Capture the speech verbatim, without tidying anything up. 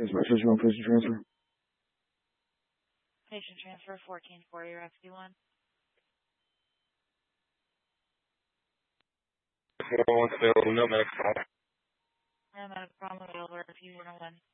Dispatch, you want patient transfer? Patient transfer fourteen for your F C one. No one's available, no medical. No medical problem available if you want to win.